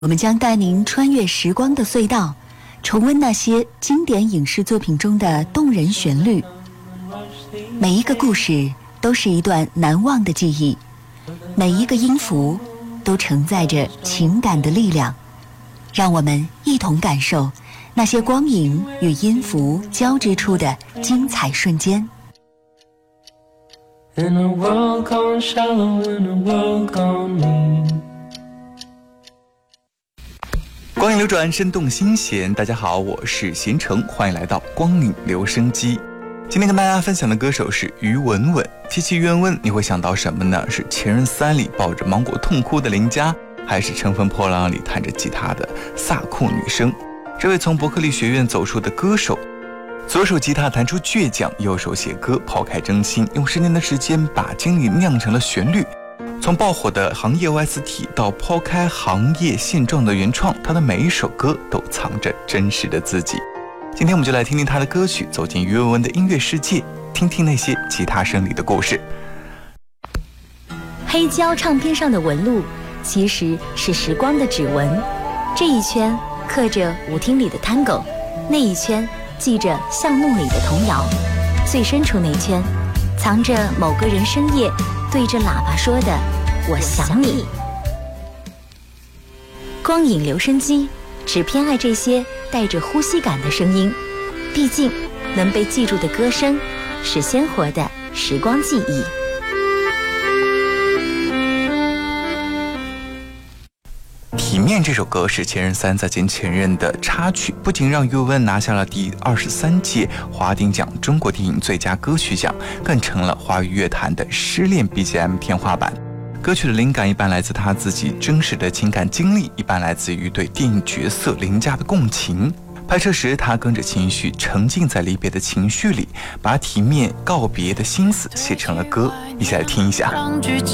我们将带您穿越时光的隧道，重温那些经典影视作品中的动人旋律。每一个故事都是一段难忘的记忆，每一个音符都承载着情感的力量。让我们一同感受那些光影与音符交织出的精彩瞬间。 In a world gone shallow, in a world gone mean。 光影流转，生动心弦。大家好，我是贤成，欢迎来到光影留声机。今天跟大家分享的歌手是于文文。提起于文文，你会想到什么呢？是《前任三》里抱着芒果痛哭的林佳，还是《乘风破浪》里弹着吉他的飒酷女生？这位从伯克利学院走出的歌手，左手吉他弹出倔强，右手写歌抛开真心，用10年的时间把经历酿成了旋律。从爆火的行业 OST 到抛开行业现状的原创，他的每一首歌都藏着真实的自己。今天我们就来听听他的歌曲，走进于文文的音乐世界，听听那些吉他声里的故事。 黑胶唱片上的纹路其实是时光的指纹，这一圈刻着舞厅里的 Tango， 那一圈记着巷弄里的童谣，最深处那圈藏着某个人深夜对着喇叭说的我想你。光影留声机只偏爱这些带着呼吸感的声音，毕竟能被记住的歌声是鲜活的时光记忆。 体面这首歌是《前任三》再见前任的插曲，不仅让于文文拿下了第23届华鼎奖中国电影最佳歌曲奖，更成了华语乐坛的失恋 BGM 天花板。歌曲的灵感一般来自他自己真实的情感经历，一般来自于对电影角色凌驾的共情。拍摄时他跟着情绪沉浸在离别的情绪里，把体面告别的心思写成了歌，一起来听一下。